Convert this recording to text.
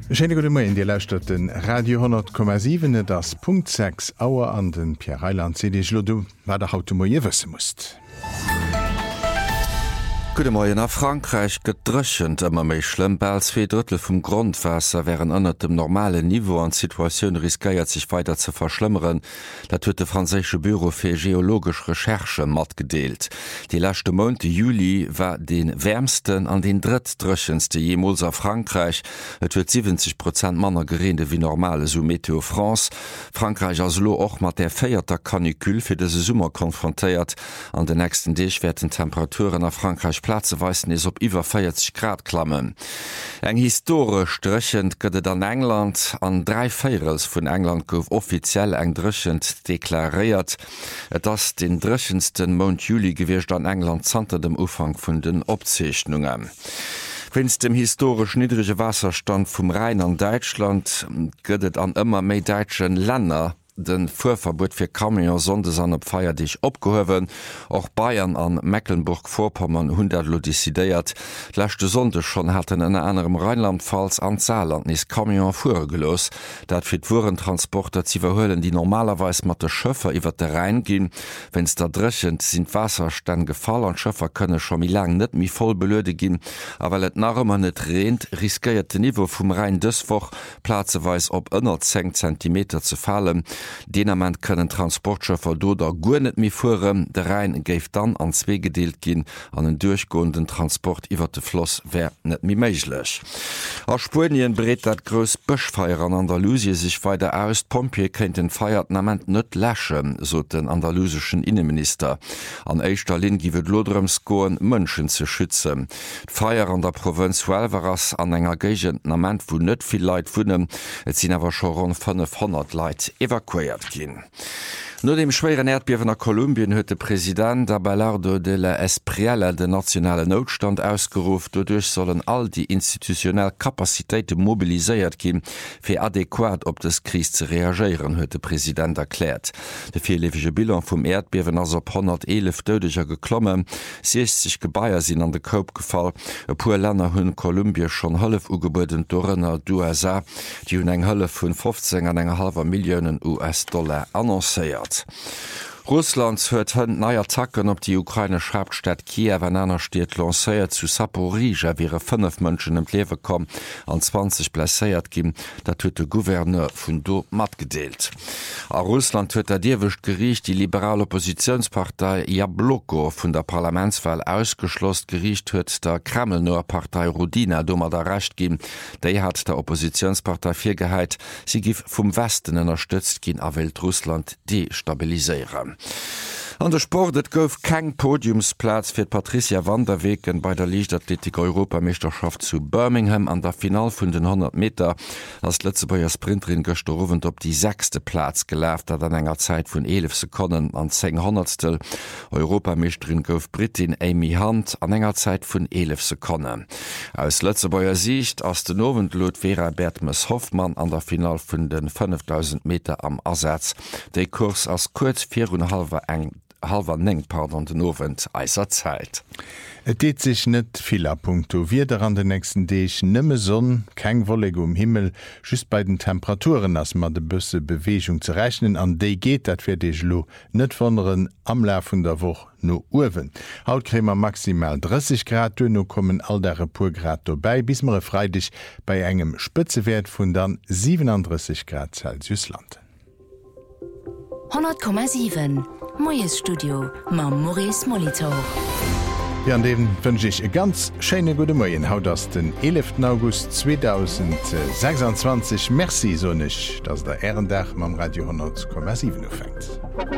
Schöne gute Morgen, die lauscht den Radio 100,7, das Punkt 6 Auer an den Pierre Heiland CDJ Lodo, war der heute morgen wissen musst. Gute Morgen nach Frankreich gedrückend immer méi schlimm als 2/3 vom Grundwasser wären ënner dem normale Niveau an Situation riskiert sich weiter zu verschlimmeren. Dat huet de französische Büro für geologisch Recherche mat gedeelt. Die letzte Monat Juli war den wärmsten an den drittdrückendste jemals a Frankreich. Et huet 70% Manner gerede wie normale so Meteo France. Frankreich als lo och mat der feierter Kanikül fir dese Summer konfrontiert. An den nächsten Dich werden Temperaturen nach Frankreich Platzeweisen is op iwwer 40 Grad klammen. Eng historisch drechend gëtt an England an 3 Feierels vun England gouf offiziell eng drechend deklariert, et ass den drechendsten Monat Juli gewircht an England zanter dem Ufang vun den Opzeichnungen. Wenns dem historisch niedrige Wasserstand vum Rhein an Deutschland gëtt an ëmmer méi deitschen Länder den Fuhrverbot fir Kamion sondes an op Feier dich opgehowen. Auch Bayern an Mecklenburg-Vorpommern 100 lo desideiert. Lächte Sonde schon hat en anderem Rheinland-Pfalz an Saarland nis Kamion fuhrgelos. Dat fir d'Wurentransporter ze verhhöllen, die normalerweise mat de Schëffer iwwer de Rhein gin. Wenns da drechend sind Wasserstand gefall an Schëffer könne schon mi lang net mi voll belöde gin. Aber et nachmmer net rent, riskiert de Niveau vum Rhein dëswoch plazeweis op ënner 10 cm zu fallen. Denament können Transportschëffer do der gu net mi fuhren, der Rhein geif dann an zwee gedeelt gin an den durchgoenden Transport iwwer de Floss wär net mi meiglech. A Spurien breet dat grös Bëchfeier an Andalusie sich weiter aus. Pompier kennt den Feiertnament net lächen, so den andalusischen Innenminister. An Eichterlin giwet Lodrems goen Mënschen ze schützen. D'Feier an der Provinz Huelvaras an enger Gegentnament wo net viel Leiit vunnen, et sinn awer schon rund 500 Leiit evakuiert gin. No dem schweren Erdbeben nach Kolumbien huet de Präsident Abelardo de la Espriella den nationale Notstand ausgerufen. Dodurch sollen all die institutionell Kapazitéite mobiliséiert gin, fir adäquat op des Kris zu reagieren, huet de Präsident erklärt. De vierlewige Bilan vum Erdbeben ass op 111 Dödeger geklommen, 60 Gebaier sinn an de Koop gefall. E puer Länner hunn Kolumbien schon Hëllef ugeboden Dorrenner d'USA, die hunn eng Hëllef vun 15,5 Millionen US-Dollar annoncéiert. Russland huet hënd neii Attacken op die ukrainesch Hauptstadt Kiew en ennner Steet lacéiert zu Saporija wiere 5 Mënschen em Lewe kom an 20 blesséiert ginn, dat huet de Gouverneur vun do mat gedeelt. A Russland huet Dirwecht Gericht die liberale Oppositionspartei Jabloko vun der Parlamentswahl ausgeschloss. Gericht huet der Kremlnoer Partei Rodina dommer der recht ginn. Déi hat der Oppositionspartei firgeheit, sie gif vum Westen ënnerstëtzt ginn a Welt Russland destabiliseieren. An der Sport et gouf keng Podiumsplatz fir Patricia van der Weken bei der Leichtathletik-Europameisterschaft zu Birmingham an der Final vun den 100 Meter. Als Letzebauer Sprinterin gestorwen op die 6. Platz gelaft hat an enger Zeit vun 11 Sekunden an 10 Hundertstel. Europameisterin gouf Britin Amy Hunt an enger Zeit vun 11 Sekunden. Aus Letzebauer Sicht ass den Nowenlot Vera Bertmes Hoffmann an der Final vun den 5000 Meter am Ersatz. Dei Kurs ass kurz 4,5 eng halber neng den Novent eiser Zeit. Et deet sich net vieler Punkto wie der an den nächsten Deeg nëmme Sonn, keng Wolleg Himmel, just bei den Temperaturen ass mat de bësse Bewegung ze rechnen, an déi geht dat fir Deeg lo net wonneren am Lauf vun der Woch no Uwen. Haut krémer maximal 30 Grad, no kommen all der Purgrad vorbei, bis mere Freitag bei engem Spitzewert vun dann 37 Grad Celsius landen. 100,7 Moes Studio ma Maurice Molitor. Ja, an dem wünsche ich e ganz schöne gute Morgen. Haut das den 11. August 2026. Merci so nicht, dass der Ehrendach am Radio 100,7 fängt.